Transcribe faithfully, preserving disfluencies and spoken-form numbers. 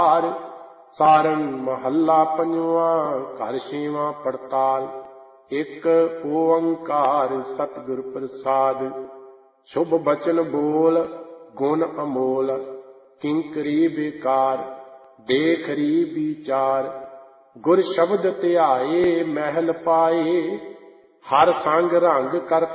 ਸਾਰੰਗ ਮਹੱਲਾ ਪੰਜਵਾਂ। ਘਰ ਛੇਵਾਂ ਪੜਤਾਲ। ਇੱਕ ਓੰਕਾਰ ਸਤਿਗੁਰ ਪ੍ਰਸਾਦ। ਸ਼ੁਭ ਬਚਨ ਬੋਲ ਗੁਣ ਅਮੋਲ। ਕਿੰਕਰੀ ਬੇਕਾਰ ਦੇਖ ਰੀ ਵਿਚਾਰ। ਗੁਰ ਸ਼ਬਦ ਧਿਆਏ ਮਹਿਲ ਪਾਏ। ਹਰ ਸੰਗ ਰੰਗ ਕਰ